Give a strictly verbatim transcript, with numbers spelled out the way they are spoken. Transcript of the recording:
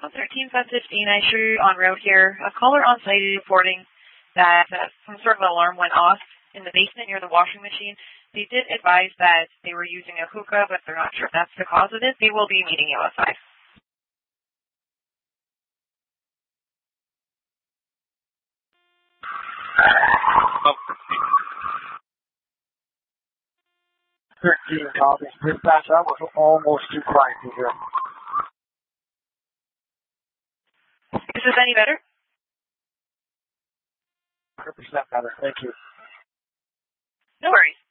thirteen five fifteen, I show you on route here. A caller on site is reporting that uh, some sort of alarm went off in the basement near the washing machine. They did advise that they were using a hookah, but they're not sure if that's the cause of it. They will be meeting you outside. thirteen copies. Dispatch, that was almost too quiet to hear. Is this any better? one hundred percent better. Thank you. No worries.